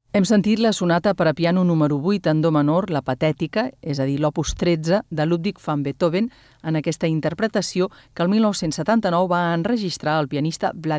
Hem sentit la sonata per a piano número 8 en do menor, la patètica, és a dir, l'opus 13 de Ludwig van Beethoven, en aquesta interpretació que el 1979 va enregistrar el pianista Vladimir